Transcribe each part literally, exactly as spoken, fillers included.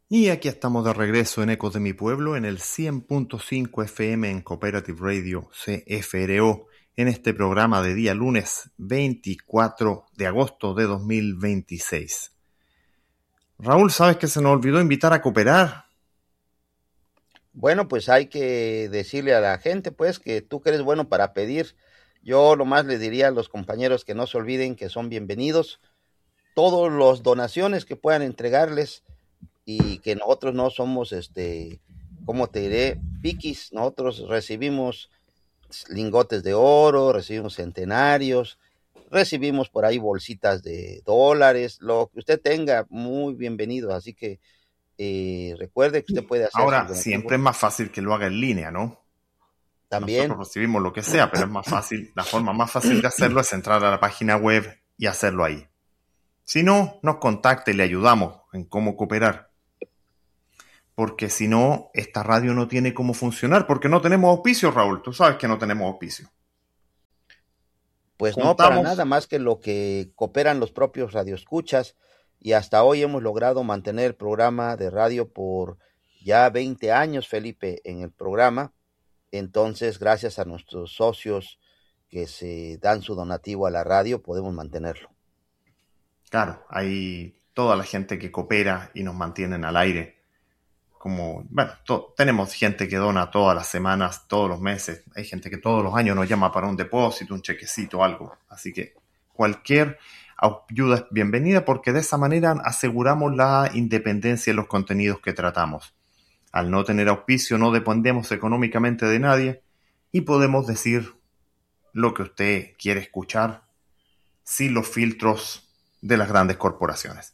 Y aquí estamos de regreso en Ecos de mi Pueblo, en el cien punto cinco F M en Cooperative Radio C F R O, en este programa de día lunes veinticuatro de agosto de dos mil veintiséis. Raúl, ¿sabes que se nos olvidó invitar a cooperar? Bueno, pues hay que decirle a la gente, pues, que tú que eres bueno para pedir. Yo nomás les diría a los compañeros que no se olviden que son bienvenidos. Todas las donaciones que puedan entregarles y que nosotros no somos, este, ¿cómo te diré? Piquis. Nosotros recibimos lingotes de oro, recibimos centenarios, recibimos por ahí bolsitas de dólares, lo que usted tenga, muy bienvenido. Así que eh, recuerde que usted puede hacer Ahora, sus siempre donativos es más fácil que lo haga en línea, ¿no? Nosotros también. recibimos lo que sea, pero es más fácil, la forma más fácil de hacerlo es entrar a la página web y hacerlo ahí. Si no, nos contacte y le ayudamos en cómo cooperar. Porque si no, esta radio no tiene cómo funcionar, porque no tenemos auspicio, Raúl. Tú sabes que no tenemos auspicio. Pues no, para Contamos, nada más que lo que cooperan los propios radioescuchas, y hasta hoy hemos logrado mantener el programa de radio por ya veinte años, Felipe, en el programa. Entonces, gracias a nuestros socios que se dan su donativo a la radio, podemos mantenerlo. claro, hay toda la gente que coopera y nos mantienen al aire. Como, bueno, to- tenemos gente que dona todas las semanas, todos los meses. Hay gente que todos los años nos llama para un depósito, un chequecito, algo. Así que cualquier ayuda es bienvenida porque de esa manera aseguramos la independencia de los contenidos que tratamos. Al no tener auspicio no dependemos económicamente de nadie y podemos decir lo que usted quiere escuchar sin los filtros de las grandes corporaciones.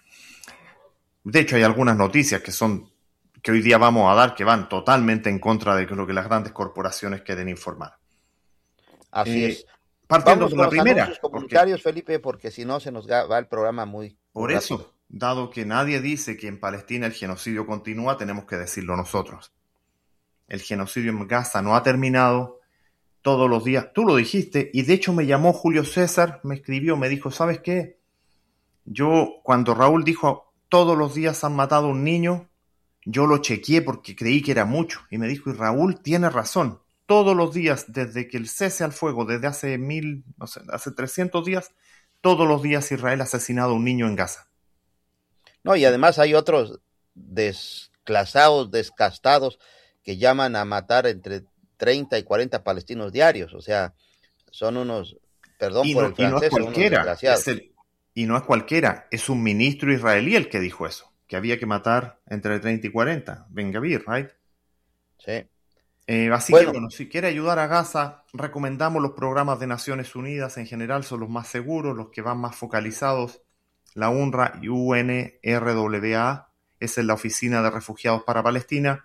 De hecho, hay algunas noticias que son que hoy día vamos a dar que van totalmente en contra de lo que las grandes corporaciones quieren informar. Así Eh, es. partiendo Vamos por con la los primera, anuncios porque comunitarios, Felipe, porque si no se nos va el programa muy, muy por rápido. eso, dado que nadie dice que en Palestina el genocidio continúa, tenemos que decirlo nosotros. El genocidio en Gaza no ha terminado. Todos los días, tú lo dijiste, y de hecho me llamó Julio César, me escribió, me dijo, ¿sabes qué? Yo, cuando Raúl dijo, todos los días han matado a un niño, yo lo chequeé porque creí que era mucho, y me dijo, y Raúl tiene razón, todos los días, desde que el cese al fuego, desde hace mil, no sé, hace trescientos días, todos los días Israel ha asesinado a un niño en Gaza. No, y además hay otros desclasados, descastados, que llaman a matar entre treinta y cuarenta palestinos diarios. O sea, son unos, perdón Y por no, el y no es francés, son unos cualquiera, desgraciados. es el, y no es cualquiera, es un ministro israelí el que dijo eso, que había que matar entre treinta y cuarenta. Ben Gvir, right? Sí. Eh, así Bueno, que bueno, si quiere ayudar a Gaza, recomendamos los programas de Naciones Unidas, en general son los más seguros, los que van más focalizados. La UNRWA y U N R W A, esa es la Oficina de Refugiados para Palestina,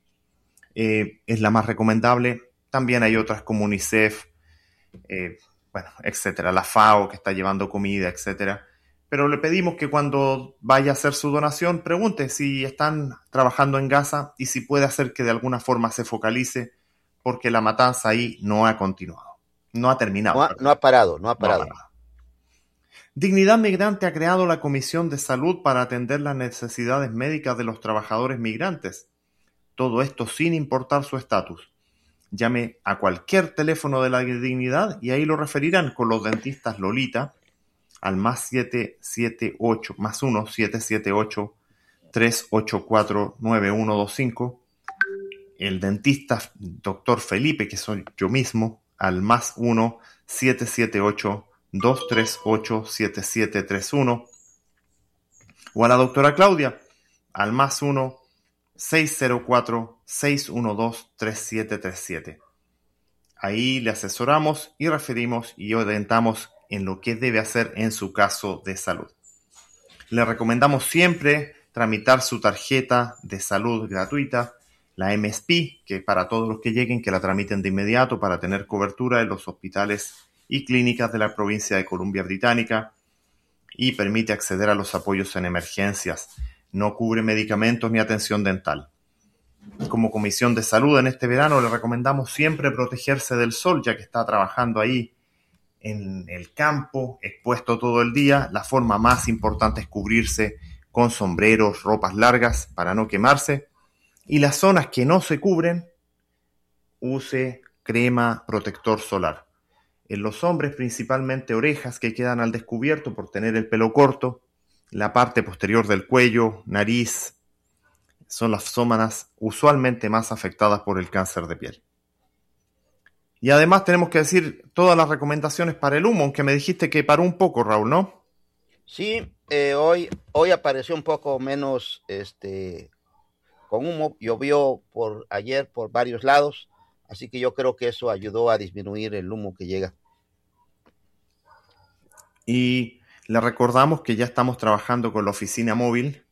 eh, es la más recomendable. También hay otras como UNICEF, eh, bueno, etcétera, la FAO que está llevando comida, etcétera. Pero le pedimos que cuando vaya a hacer su donación, pregunte si están trabajando en Gaza y si puede hacer que de alguna forma se focalice, porque la matanza ahí no ha continuado, no ha terminado. no ha, no ha parado, no ha No ha parado. parado. Dignidad Migrante ha creado la Comisión de Salud para atender las necesidades médicas de los trabajadores migrantes. Todo esto sin importar su estatus. Llame a cualquier teléfono de la Dignidad y ahí lo referirán con los dentistas Lolita al más siete siete ocho, más uno siete siete ocho tres ocho cuatro nueve uno dos cinco. El dentista doctor Felipe, que soy yo mismo, al más uno siete siete ocho dos tres ocho siete siete tres uno. O a la doctora Claudia al más uno seis cero cuatro seis uno dos tres siete tres siete. Ahí le asesoramos y referimos y orientamos en lo que debe hacer en su caso de salud. Le recomendamos siempre tramitar su tarjeta de salud gratuita, la M S P, que para todos los que lleguen que la tramiten de inmediato para tener cobertura en los hospitales y clínicas de la provincia de Columbia Británica y permite acceder a los apoyos en emergencias. No cubre medicamentos ni atención dental. Como Comisión de Salud en este verano le recomendamos siempre protegerse del sol, ya que está trabajando ahí en el campo, expuesto todo el día. La forma más importante es cubrirse con sombreros, ropas largas para no quemarse. Y las zonas que no se cubren, use crema protector solar. En los hombres principalmente orejas que quedan al descubierto por tener el pelo corto, la parte posterior del cuello, nariz, son las zonas usualmente más afectadas por el cáncer de piel. Y además tenemos que decir todas las recomendaciones para el humo, aunque me dijiste que paró un poco, Raúl, ¿no? Sí, eh, hoy, hoy apareció un poco menos este, con humo, llovió por ayer por varios lados, así que yo creo que eso ayudó a disminuir el humo que llega. Y le recordamos que ya estamos trabajando con la oficina móvil.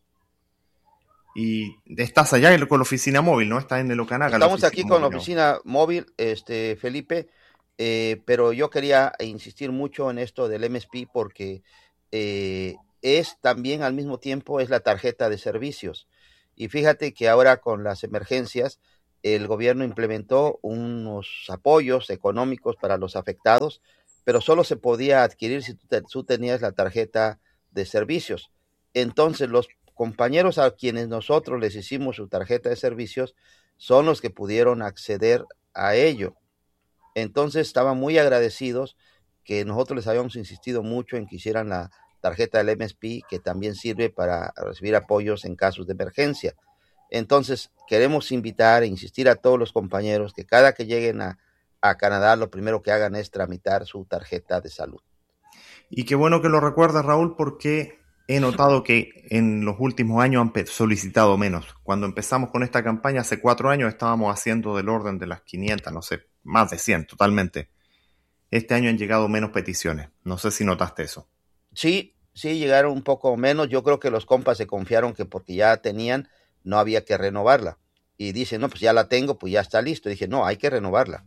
Y estás allá con la oficina móvil, ¿no? Estás en el Okanaga. Estamos aquí con la oficina móvil, este, Felipe, eh, pero yo quería insistir mucho en esto del M S P porque eh, es también al mismo tiempo es la tarjeta de servicios. Y fíjate que ahora con las emergencias, el gobierno implementó unos apoyos económicos para los afectados, pero solo se podía adquirir si tú, te, tú tenías la tarjeta de servicios. Entonces los compañeros a quienes nosotros les hicimos su tarjeta de servicios son los que pudieron acceder a ello. Entonces estaban muy agradecidos que nosotros les habíamos insistido mucho en que hicieran la tarjeta del M S P, que también sirve para recibir apoyos en casos de emergencia. Entonces queremos invitar e insistir a todos los compañeros que cada que lleguen a, a Canadá, lo primero que hagan es tramitar su tarjeta de salud. Y qué bueno que lo recuerdas, Raúl, porque he notado que en los últimos años han solicitado menos. Cuando empezamos con esta campaña hace cuatro años estábamos haciendo del orden de las quinientas, no sé, más de cien totalmente. Este año han llegado menos peticiones. No sé si notaste eso. Sí, sí, llegaron un poco menos. Yo creo que los compas se confiaron que porque ya tenían, no había que renovarla. Y dicen, no, pues ya la tengo, pues ya está listo. Y dije, no, hay que renovarla.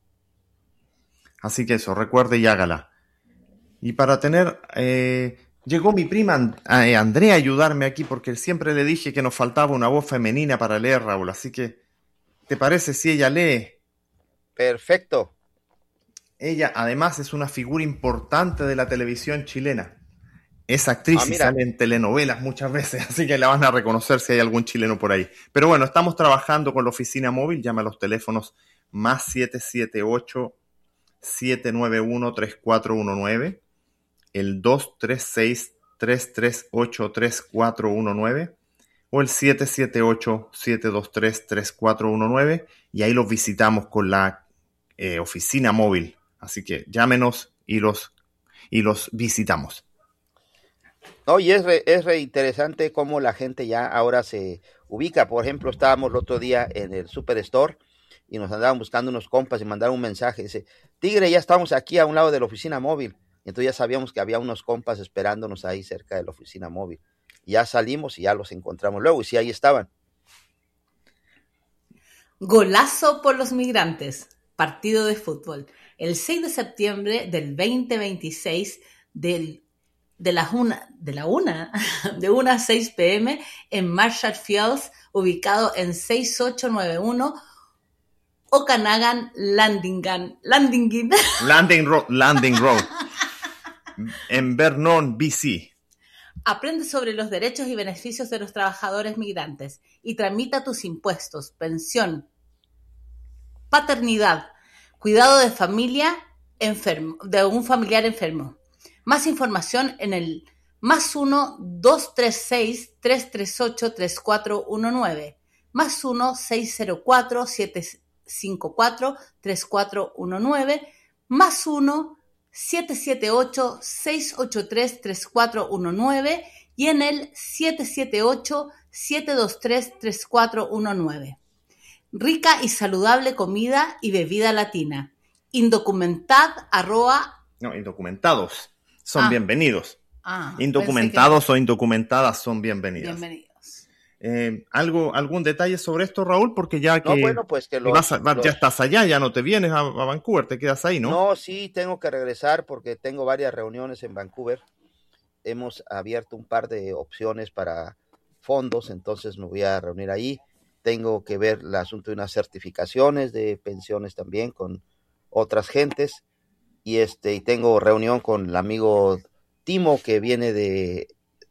Así que eso, recuerde y hágala. Y para tener... Eh, llegó mi prima eh, Andrea a ayudarme aquí porque siempre le dije que nos faltaba una voz femenina para leer, Raúl. Así que, ¿te parece si ella lee? Perfecto. Ella además es una figura importante de la televisión chilena. Es actriz ah, y sale en telenovelas muchas veces, así que la van a reconocer si hay algún chileno por ahí. Pero bueno, estamos trabajando con la oficina móvil, llama a los teléfonos más siete siete ocho, siete nueve uno, tres cuatro uno nueve, el dos tres seis, tres tres ocho, tres cuatro uno nueve o el siete siete ocho, siete dos tres, tres cuatro uno nueve y ahí los visitamos con la eh, oficina móvil. Así que llámenos y los, y los visitamos. No, y es re, es re interesante cómo la gente ya ahora se ubica. Por ejemplo, estábamos el otro día en el Superstore y nos andaban buscando unos compas y mandaron un mensaje. Dice, Tigre, ya estamos aquí a un lado de la oficina móvil. Y entonces ya sabíamos que había unos compas esperándonos ahí cerca de la oficina móvil. Y ya salimos y ya los encontramos luego. Y sí, ahí estaban. Golazo por los migrantes. Partido de fútbol. El seis de septiembre del veinte veintiséis del, de, la una, de la una de una a seis pe eme en Marshall Fields, ubicado en seis ocho nueve uno Okanagan Landingan Landingin Landing Road, Landing Road en Vernon, B C. Aprende sobre los derechos y beneficios de los trabajadores migrantes y tramita tus impuestos, pensión, paternidad, cuidado de familia enfermo, de un familiar enfermo. Más información en el más uno, dos tres seis, tres tres ocho, tres cuatro uno nueve, más uno, seis cero cuatro, siete cinco cuatro, tres cuatro uno nueve, más uno, siete siete ocho, seis ocho tres, tres cuatro uno nueve y en el siete siete ocho, siete dos tres, tres cuatro uno nueve. Rica y saludable comida y bebida latina. Indocumentad, arroba... No, indocumentados son ah, bienvenidos. Ah, indocumentados que... o indocumentadas son bienvenidos. Bienvenidos. Eh, ¿algo, ¿Algún detalle sobre esto, Raúl? Porque ya que, no, bueno, pues que los, vas a, los... ya estás allá, ya no te vienes a, a Vancouver, te quedas ahí, ¿no? No, sí, tengo que regresar porque tengo varias reuniones en Vancouver. Hemos abierto un par de opciones para fondos, entonces me voy a reunir ahí. Tengo que ver el asunto de unas certificaciones de pensiones también con otras gentes. Y este y tengo reunión con el amigo Timo que viene de,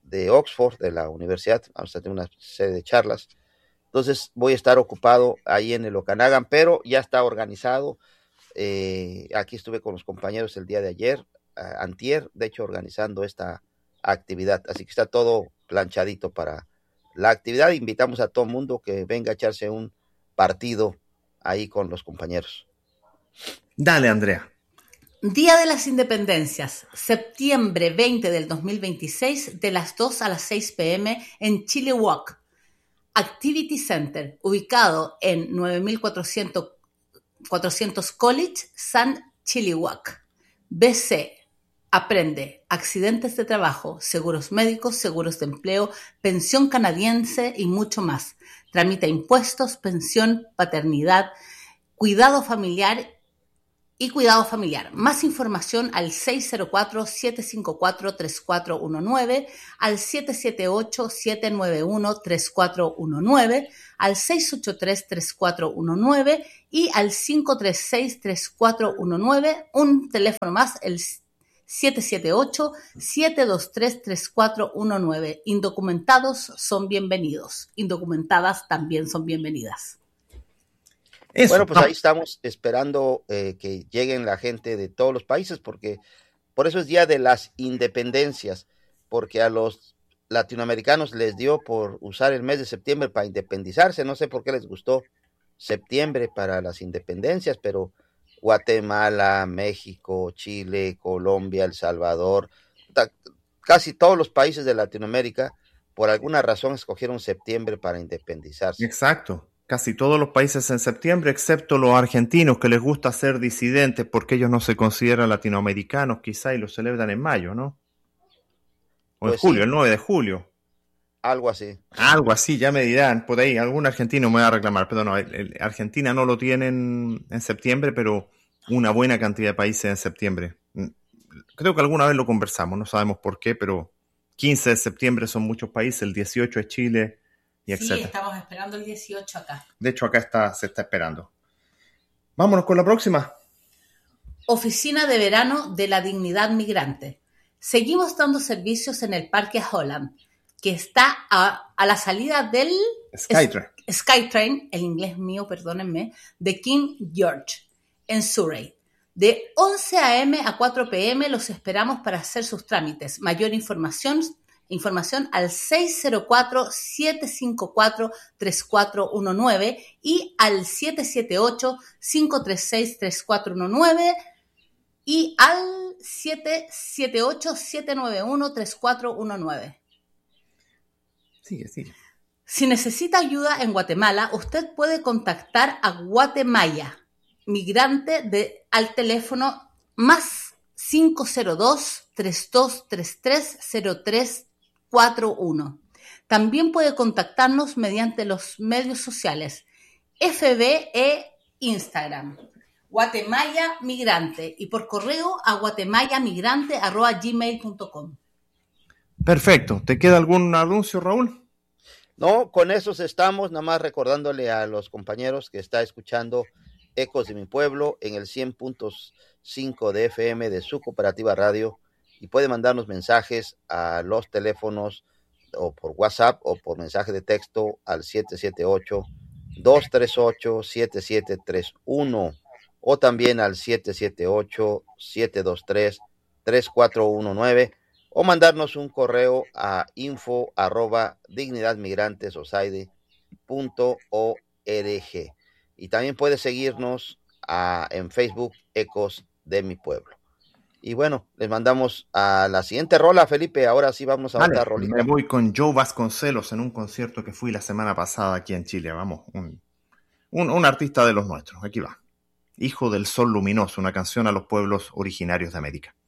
de Oxford, de la universidad. Vamos a tener una serie de charlas. Entonces voy a estar ocupado ahí en el Okanagan, pero ya está organizado. Eh, aquí estuve con los compañeros el día de ayer, uh, antier, de hecho, organizando esta actividad. Así que está todo planchadito para la actividad. Invitamos a todo el mundo que venga a echarse un partido ahí con los compañeros. Dale, Andrea. Día de las Independencias, septiembre veinte del dos mil veintiséis, de las dos a las seis pe eme en Chilliwack Activity Center, ubicado en nueve mil cuatrocientos College, San Chilliwack. B C. Aprende accidentes de trabajo, seguros médicos, seguros de empleo, pensión canadiense y mucho más. Tramita impuestos, pensión, paternidad, cuidado familiar y cuidado familiar. Más información al seis cero cuatro, siete cinco cuatro, tres cuatro uno nueve, al siete siete ocho, siete nueve uno, tres cuatro uno nueve, al seis ocho tres, tres cuatro uno nueve y al cinco tres seis, tres cuatro uno nueve. Un teléfono más, el siete siete ocho, siete dos tres, tres cuatro uno nueve. Indocumentados son bienvenidos. Indocumentadas también son bienvenidas. Eso, bueno, pues no. Ahí estamos esperando eh, que lleguen la gente de todos los países, porque por eso es Día de las Independencias, porque a los latinoamericanos les dio por usar el mes de septiembre para independizarse. No sé por qué les gustó septiembre para las independencias, pero Guatemala, México, Chile, Colombia, El Salvador, casi todos los países de Latinoamérica, por alguna razón escogieron septiembre para independizarse. Exacto. Casi todos los países en septiembre, excepto los argentinos, que les gusta ser disidentes porque ellos no se consideran latinoamericanos, quizá, y lo celebran en mayo, ¿no? O pues en julio, sí. El nueve de julio. Algo así. Algo así, ya me dirán, por ahí, algún argentino me va a reclamar, pero no, el, el, Argentina no lo tienen en septiembre, pero una buena cantidad de países en septiembre. Creo que alguna vez lo conversamos, no sabemos por qué, pero quince de septiembre son muchos países, el dieciocho es Chile, y sí, etcétera. Estamos esperando el dieciocho acá. De hecho, acá está, se está esperando. Vámonos con la próxima. Oficina de Verano de la Dignidad Migrante. Seguimos dando servicios en el Parque Holland, que está a, a la salida del Skytrain. Skytrain, el inglés mío, perdónenme, de King George, en Surrey. De once a eme a cuatro pe eme los esperamos para hacer sus trámites. Mayor información Información al seis cero cuatro, siete cinco cuatro, tres cuatro uno nueve y al siete siete ocho, cinco tres seis, tres cuatro uno nueve y al siete siete ocho, siete nueve uno, tres cuatro uno nueve. Sigue, sigue. Si necesita ayuda en Guatemala, usted puede contactar a Guatemala Migrante de, al teléfono más cinco cero dos, tres dos tres tres, cero tres cuatro uno. También puede contactarnos mediante los medios sociales F B e Instagram, Guatemala Migrante, y por correo a guatemalamigrante arroba gmail punto com. Perfecto. ¿Te queda algún anuncio, Raúl? No, con esos estamos, nada más recordándole a los compañeros que está escuchando Ecos de mi Pueblo en el cien punto cinco de F M de su cooperativa radio, y puede mandarnos mensajes a los teléfonos o por WhatsApp o por mensaje de texto al siete siete ocho, dos tres ocho, siete siete tres uno o también al siete siete ocho, siete dos tres, tres cuatro uno nueve o mandarnos un correo a info arroba dignidadmigrantesociety punto org. Y también puede seguirnos a, en Facebook, Ecos de mi Pueblo. Y bueno, les mandamos a la siguiente rola, Felipe. Ahora sí vamos a vale, otra rolita. Me voy con Joe Vasconcelos en un concierto que fui la semana pasada aquí en Chile. Vamos, un, un, un artista de los nuestros. Aquí va. Hijo del Sol Luminoso, una canción a los pueblos originarios de América.